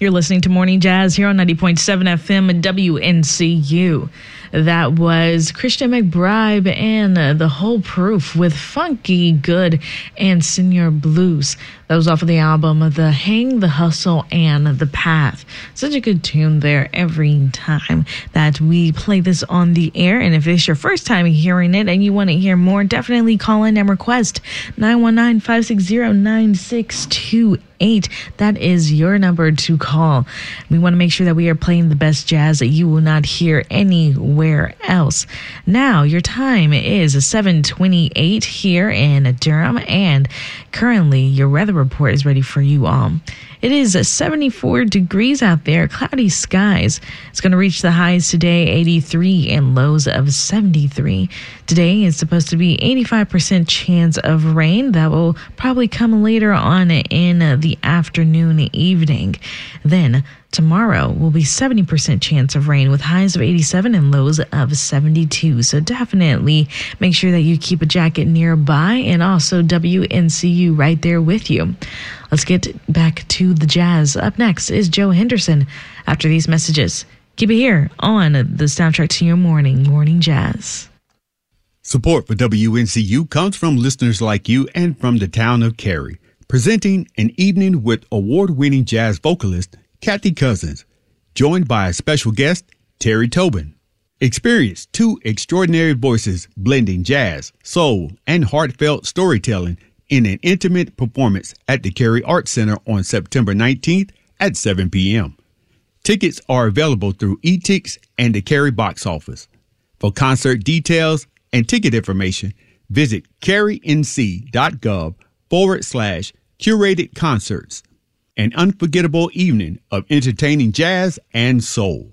You're listening to Morning Jazz here on 90.7 FM WNCU. That was Christian McBride and The Whole Proof with Funky Good and Senior Blues. That was off of the album The Hang, The Hustle, and The Path. Such a good tune there every time that we play this on the air. And if it's your first time hearing it and you want to hear more, definitely call in and request 919-560-9628. That is your number to call. We want to make sure that we are playing the best jazz that you will not hear anywhere else. Now, your time is 7:28 here in Durham, and currently your weather report is ready for you all. It is 74 degrees out there, cloudy skies. It's going to reach the highs today, 83, and lows of 73. Today is supposed to be 85% chance of rain. That will probably come later on in the afternoon, evening. Then tomorrow will be 70% chance of rain with highs of 87 and lows of 72. So definitely make sure that you keep a jacket nearby, and also WNCU right there with you. Let's get back to the jazz. Up next is Joe Henderson after these messages. Keep it here on the soundtrack to your morning jazz. Support for WNCU comes from listeners like you and from the town of Cary, presenting an evening with award-winning jazz vocalist Kathy Cousins, joined by a special guest, Terry Tobin. Experience two extraordinary voices blending jazz, soul, and heartfelt storytelling in an intimate performance at the Cary Arts Center on September 19th at 7 p.m. Tickets are available through eTix and the Cary box office. For concert details and ticket information, visit carync.gov/curated concerts. An unforgettable evening of entertaining jazz and soul.